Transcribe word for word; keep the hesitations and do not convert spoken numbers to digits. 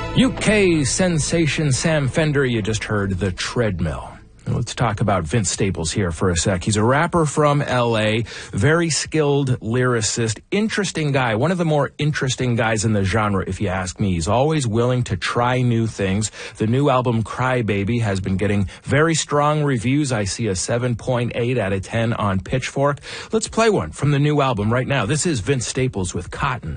U K sensation Sam Fender, you just heard The Treadmill. Let's talk about Vince Staples here for a sec. He's a rapper from L A, very skilled lyricist, interesting guy, one of the more interesting guys in the genre, if you ask me. He's always willing to try new things. The new album, Cry Baby, has been getting very strong reviews. I see a seven point eight out of ten on Pitchfork. Let's play one from the new album right now. This is Vince Staples with Cotton.